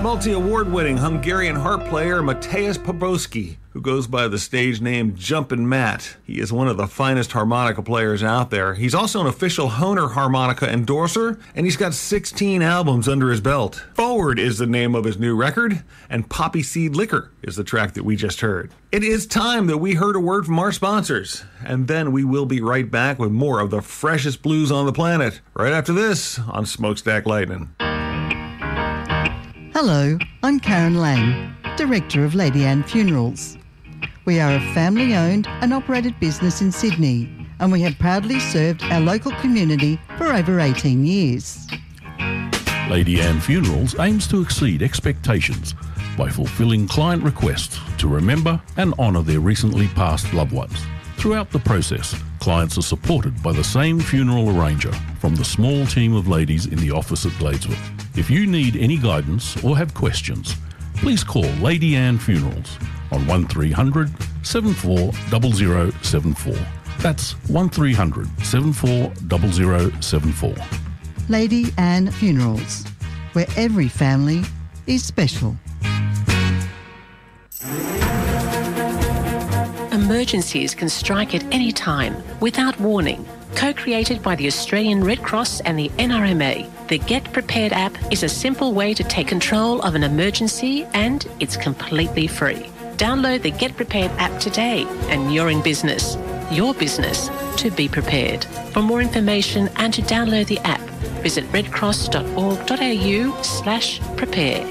Multi-award-winning Hungarian harp player Mateusz Poboski, who goes by the stage name Jumpin' Matt. He is one of the finest harmonica players out there. He's also an official Hohner harmonica endorser, and he's got 16 albums under his belt. Forward is the name of his new record, and Poppy Seed Liquor is the track that we just heard. It is time that we heard a word from our sponsors, and then we will be right back with more of the freshest blues on the planet, right after this on Smokestack Lightning. Hello, I'm Karen Lang, Director of Lady Anne Funerals. We are a family-owned and operated business in Sydney, and we have proudly served our local community for over 18 years. Lady Anne Funerals aims to exceed expectations by fulfilling client requests to remember and honour their recently passed loved ones. Throughout the process, clients are supported by the same funeral arranger from the small team of ladies in the office at Gladesville. If you need any guidance or have questions, please call Lady Anne Funerals on 1300 740074. That's 1300 740074. Lady Anne Funerals, where every family is special. Emergencies can strike at any time, without warning. Co-created by the Australian Red Cross and the NRMA, the Get Prepared app is a simple way to take control of an emergency, and it's completely free. Download the Get Prepared app today and you're in business. Your business to be prepared. For more information and to download the app, visit redcross.org.au/prepare.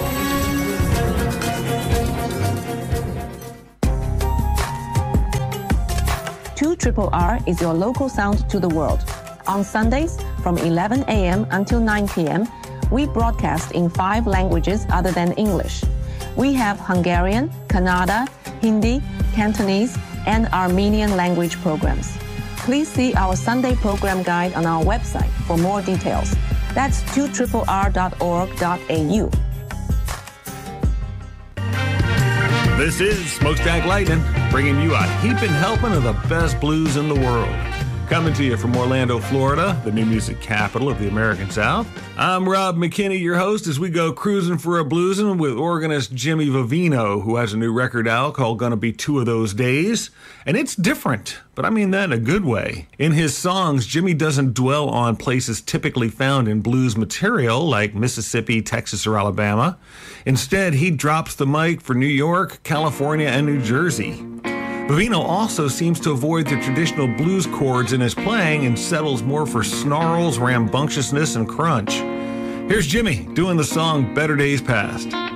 R is your local sound to the world. On Sundays from 11 a.m. until 9 p.m., we broadcast in 5 languages other than English. We have Hungarian, Kannada, Hindi, Cantonese, and Armenian language programs. Please see our Sunday program guide on our website for more details. That's 2rr.org.au. This is Smokestack Lightning, bringing you a heaping helping of the best blues in the world. Coming to you from Orlando, Florida, the new music capital of the American South. I'm Rob McKinney, your host, as we go cruising for a bluesin' with organist Jimmy Vivino, who has a new record out called Gonna Be Two of Those Days. And it's different, but I mean that in a good way. In his songs, Jimmy doesn't dwell on places typically found in blues material like Mississippi, Texas, or Alabama. Instead, he drops the mic for New York, California, and New Jersey. Vivino also seems to avoid the traditional blues chords in his playing and settles more for snarls, rambunctiousness, and crunch. Here's Jimmy doing the song Better Days Past.